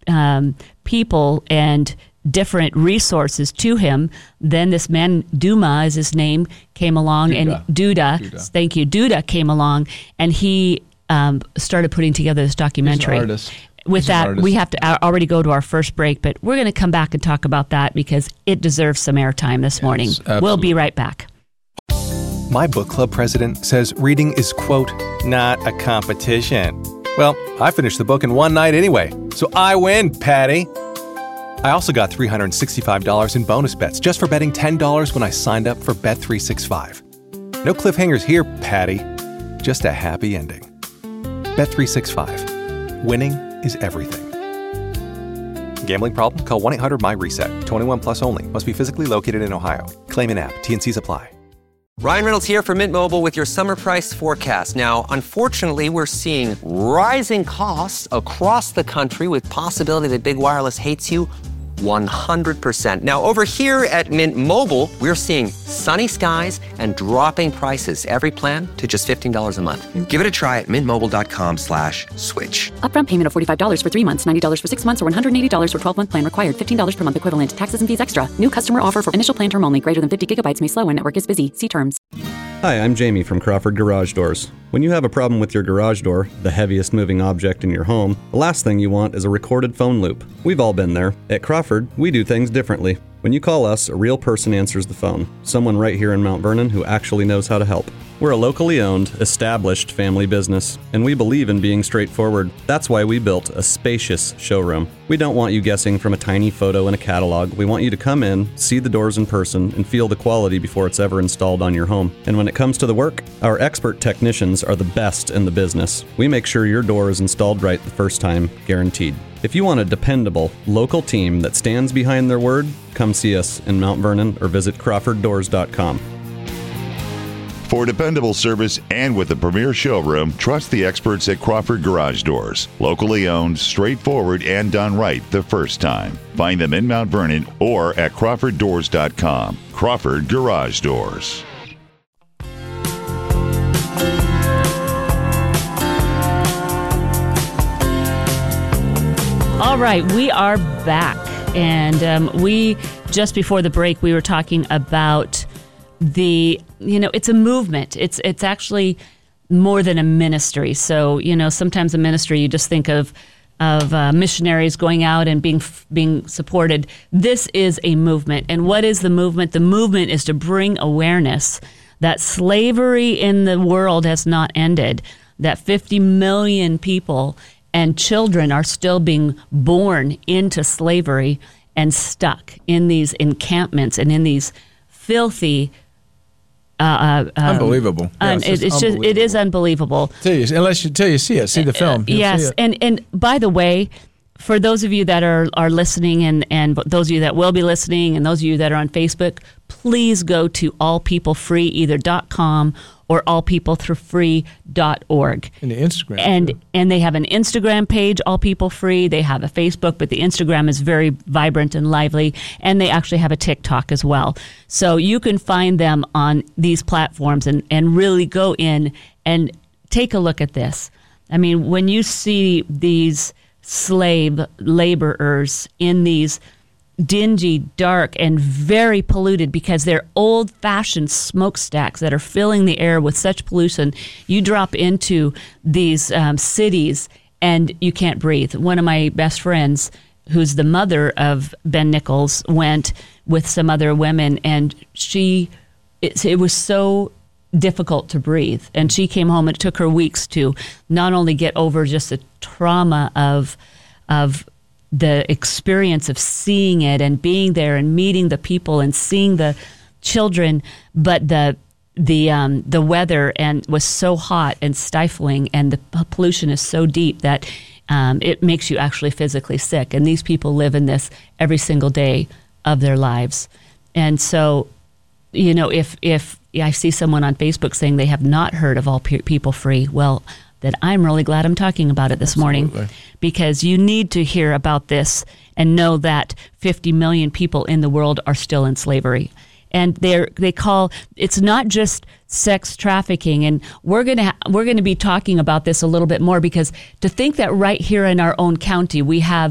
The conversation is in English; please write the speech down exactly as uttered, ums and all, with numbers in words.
um, people and different resources to him. Then this man, Duma is his name, came along, Duda. and Duda, Duda, thank you, Duda came along, and he um, started putting together this documentary. He's an artist. With He's an that, artist. we have to uh, already go to our first break, but we're going to come back and talk about that because it deserves some airtime this morning. absolutely. We'll be right back. My book club president says reading is, quote, not a competition. Well, I finished the book in one night anyway, so I win, Patty. I also got three hundred sixty-five dollars in bonus bets just for betting ten dollars when I signed up for Bet three sixty-five. No cliffhangers here, Patty. Just a happy ending. Bet three sixty-five. Winning is everything. Gambling problem? Call one eight hundred M Y reset. twenty-one plus only. Must be physically located in Ohio. Claim in app. T and C's apply. Ryan Reynolds here from Mint Mobile with your summer price forecast. Now, unfortunately, we're seeing rising costs across the country with possibility that big wireless hates you one hundred percent. Now, over here at Mint Mobile, we're seeing sunny skies and dropping prices. Every plan to just fifteen dollars a month. Give it a try at mintmobile.com slash switch. Upfront payment of forty-five dollars for three months, ninety dollars for six months, or one hundred eighty dollars for twelve-month plan required. fifteen dollars per month equivalent. Taxes and fees extra. New customer offer for initial plan term only. Greater than fifty gigabytes may slow when network is busy. See terms. Hi, I'm Jamie from Crawford Garage Doors. When you have a problem with your garage door, the heaviest moving object in your home, the last thing you want is a recorded phone loop. We've all been there. At Crawford, we do things differently. When you call us, a real person answers the phone. Someone right here in Mount Vernon who actually knows how to help. We're a locally owned, established family business, and we believe in being straightforward. That's why we built a spacious showroom. We don't want you guessing from a tiny photo in a catalog. We want you to come in, see the doors in person, and feel the quality before it's ever installed on your home. And when it comes to the work, our expert technicians are the best in the business. We make sure your door is installed right the first time, guaranteed. If you want a dependable, local team that stands behind their word, come see us in Mount Vernon or visit crawford doors dot com. For dependable service and with a premier showroom, trust the experts at Crawford Garage Doors. Locally owned, straightforward, and done right the first time. Find them in Mount Vernon or at crawford doors dot com. Crawford Garage Doors. All right, we are back. And um, we, just before the break, we were talking about the, you know, it's a movement. It's it's actually more than a ministry. So, you know, sometimes a ministry, you just think of of uh, missionaries going out and being being supported. This is a movement. And what is the movement? The movement is to bring awareness that slavery in the world has not ended, that fifty million people and children are still being born into slavery and stuck in these encampments and in these filthy Uh, uh, um, unbelievable. Um, yes, it, it's just it is unbelievable. Till you, unless you till you see it, see the film. Uh, yes, see it. and and by the way, for those of you that are are listening, and and those of you that will be listening, and those of you that are on Facebook, please go to all people free either .com or all people through free dot org. And the Instagram. And too. and they have an Instagram page, All People Free. They have a Facebook, but the Instagram is very vibrant and lively. And they actually have a TikTok as well. So you can find them on these platforms and, and really go in and take a look at this. I mean, when you see these slave laborers in these dingy, dark, and very polluted because they're old-fashioned smokestacks that are filling the air with such pollution. You drop into these um, cities and you can't breathe. One of my best friends, who's the mother of Ben Nichols, went with some other women, and she it, it was so difficult to breathe. And she came home, and it took her weeks to not only get over just the trauma of of the experience of seeing it and being there and meeting the people and seeing the children, but the the um, the weather and was so hot and stifling, and the pollution is so deep that um, it makes you actually physically sick. And these people live in this every single day of their lives. And so, you know, if if I see someone on Facebook saying they have not heard of All Pe- People Free, well, that I'm really glad I'm talking about it this Absolutely. morning, because you need to hear about this and know that fifty million people in the world are still in slavery. And they they call it's not just sex trafficking, and we're gonna ha- we're gonna be talking about this a little bit more, because to think that right here in our own county we have